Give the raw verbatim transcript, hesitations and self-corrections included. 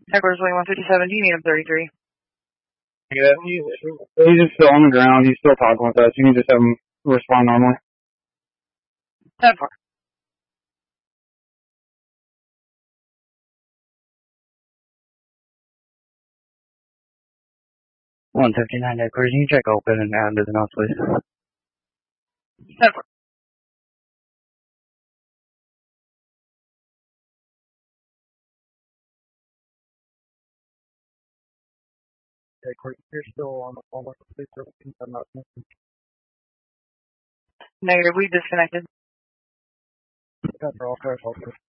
Headquarters one fifty-seven, do you need him thirty-three? Yeah, he's, he's just still on the ground. He's still talking with us. You can just have him respond normally. ten four. one fifty-nine Headquarters, can you check open and out into the north, please? ten four. Headquarters, you're still on the phone with the police service. I'm not missing. Negative, we disconnected. Got for all cars, all cars.